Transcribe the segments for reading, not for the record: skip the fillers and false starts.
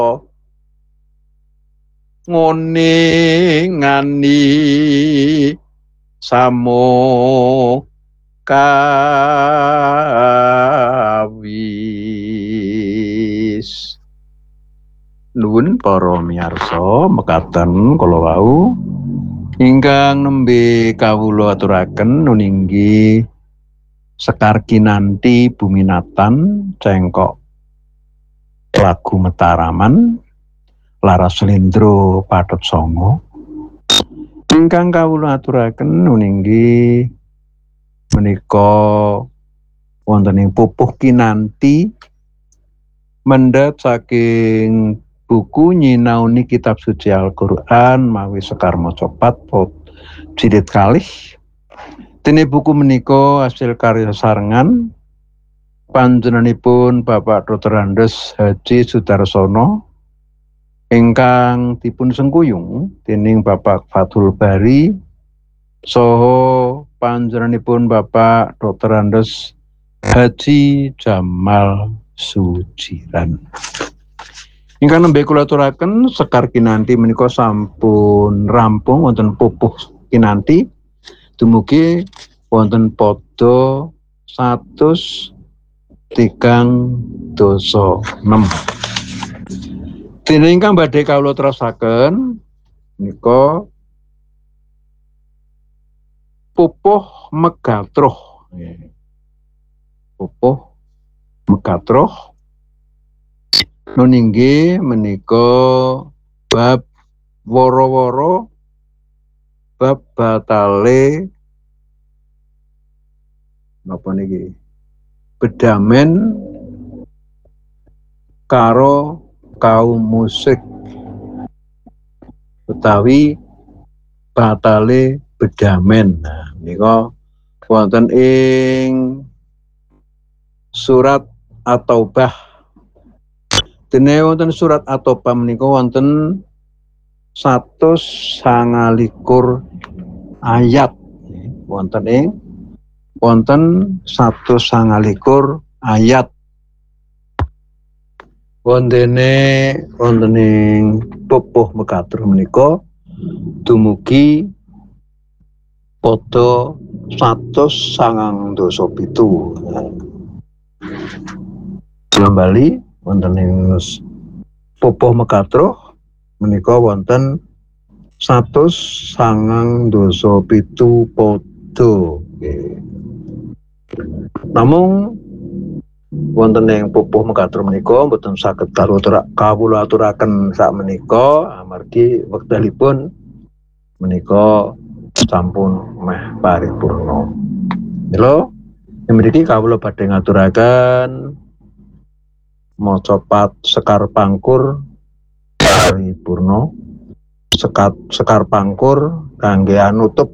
ngone ngani samo kawis. Nuwun para miyarsa mekaten kala wau ingkang nembe kawula aturaken nuninggi Sekar Kinanti Buminatan Cengkok lagu Mataraman Laras Slendro Pathet Sanga ingkang kawula aturaken nuninggi menika wonten ing pupuh Kinanti mendhet saking buku nyinaoni kitab suci Al-Qur'an mawi Sekar maca Pat jilid kalih. Dene buku menika hasil karya sarengan panjenenganipun Bapak Dr. Andes Haji Sudarsono ingkang dipun sengkuyung dening Bapak Fathul Bari saha panjenenganipun Bapak Dr. Andes Haji Jamal Sujiran. Ingkang nembe kula aturaken Sekar Kinanti menika sampun rampung wonten pupuh Kinanti dumugi wonten pada 136. Dene ingkang badhe kawula terusaken menika pupuh Megatruh. Pupuh Megatruh nuninggi menika bab woro-woro bab batale napa niki bedamen karo kaum musyrik utawi batale bedamen. Nah menika wonten ing surat At-Taubah. Dene wonten surat At-Taubah menika wonten 129 ayat. Wonten 129 ayat. Wonten ing pupuh Megatruh menika dumugi pada 197. Kembali wonten ing pupuh Megatruh menika wonten 197 pada. Namung wonten ing pupuh Megatruh menika mboten saged kawula aturaken sakmenika amargi wekdalipun menika sampun meh paripurna. Mila mriki kawula badhe ngaturaken maca Pat Sekar Pangkur paripurna. Sekar Pangkur kangge anutup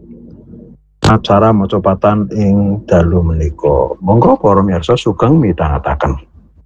acara macapatan ing dalu menika. Monggo para miyarsa sugeng midhangetaken.